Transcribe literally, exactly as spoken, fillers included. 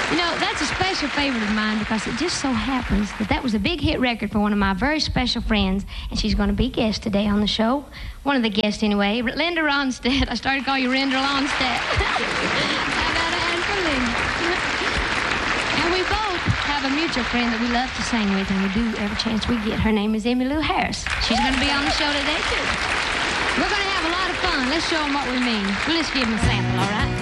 You know, that's a special favorite of mine because it just so happens that that was a big hit record for one of my very special friends, and she's going to be guest today on the show. One of the guests, anyway. Linda Ronstadt. I started to call you Linda Ronstadt. How about a hand for Linda? And we both have a mutual friend that we love to sing with, and we do every chance we get. Her name is Emmylou Harris. She's going to be on the show today, too. We're going to have a lot of fun. Let's show them what we mean. Well, let's give them a sample, all right?